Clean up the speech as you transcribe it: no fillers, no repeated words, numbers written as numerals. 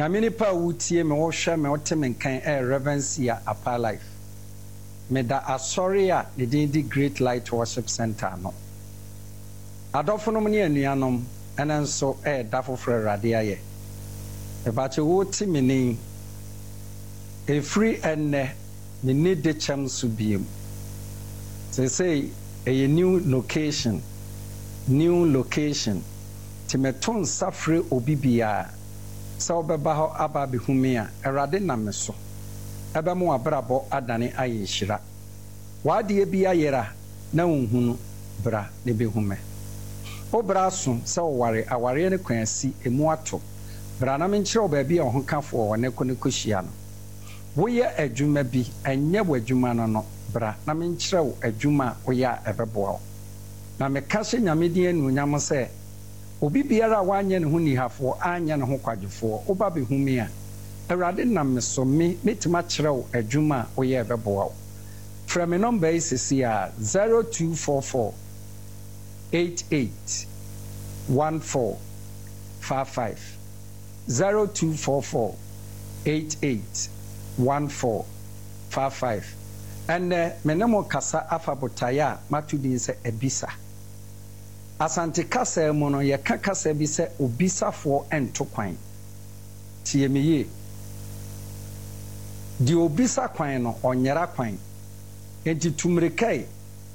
Nyame nipa wutie me wo hwe me wote me kan Reverencia Upper Life. Me da asori a ne din di Great Light Worship Center no. Adofo no ne anuanom ene nso da foforo rade aye. E ba che wuti me ni free enne me ni de chem so biem. Say a new location. Timeton safre obibia. Sa obeba ho aba behumi a erade na me so ebe mo abrabo adane ayeshira wade bi ayera na unhunu bra ne behume obra so sa aware ne kwansi emu ato bra na me nkire oba bi a ho kafo ne ko ne kohia no woye adwuma bi enye wadwuma no bra na me nkire wo adwuma woya ebeboa na me ka hye nyame din anuonyam se obi biara wanye ne ho nihafo anya ne ho kwadwefo oba behumi a awrade nam me so metima kyerɛw adwuma oyɛ bɛboa wo fra me number is 0244 88 1455 0244 88 1455 and me ne mo kasa afa botaya matudin sɛ ebisa Asante kasa mu no ye ka kasa bi se obisafo ento kwan tie me ye di obisa kwan no onyera kwan enti tumrekai